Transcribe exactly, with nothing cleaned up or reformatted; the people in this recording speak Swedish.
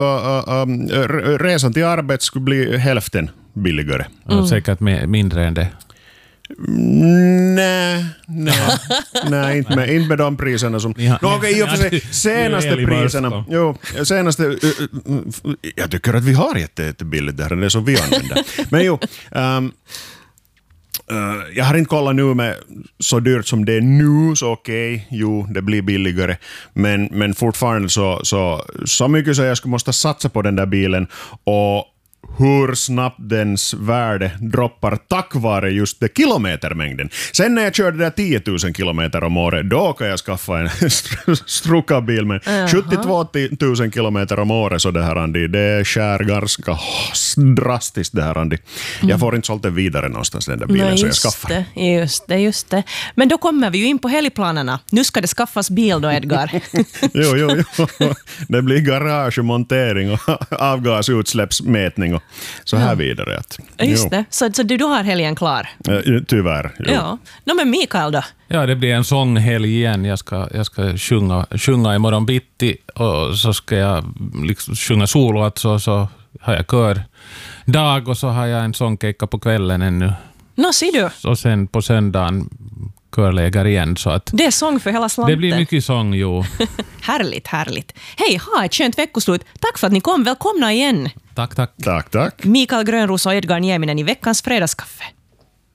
uh, um, resan till arbetet skulle bli hälften billigare. Mm. Säkert mindre än det. Nej, nej, nej, inte med, inte med de priserna som... Ja, no, okay, i och för sig, senaste priserna... Jo, senaste... Uh, uh, jag tycker att vi har jättebilligt där, det är som vi använder. Men jo... Um, Uh, jag har inte kollat nu med så dyrt som det är nu, så okej, okay, jo, det blir billigare. Men, men fortfarande så, så, så mycket så jag skulle måste satsa på den där bilen och hur snabbt dens värde droppar tack vare just det kilometermängden. Sen när jag körde där tio tusen kilometer om året, då kan jag skaffa en strukabil med uh-huh. sjuttiotvå tusen kilometer om året, så det här Andi, det skär ganska drastiskt det här Andi. Mm. Jag får inte sålt det vidare någonstans den där bilen. Nej, så jag skaffar. Det, just det, just det. Men då kommer vi ju in på helgplanerna. Nu ska det skaffas bil då, Edgar. jo, jo, jo. Det blir garagemontering och avgasutsläppsmätning och så här ja. vidare. Att, just det, så, så du, du har helgen klar? Uh, tyvärr. Jo. Ja. No, men Mikael då? Ja, det blir en sånghelg igen. Jag ska, jag ska sjunga, sjunga imorgon bitti och så ska jag liksom sjunga solo, alltså, så har jag kör dag och så har jag en sångkeikka på kvällen ännu. Nå, ser du? Och sen på söndagen körlägar igen. Så att det är sång för hela slanten. Det blir mycket sång, jo. Härligt, härligt. Hej, ha ett skönt veckoslut. Tack för att ni kom. Välkomna igen. Tack, tack. Tack, tack. Mikael Grönros och Edgar Nieminen i veckans fredagskaffe.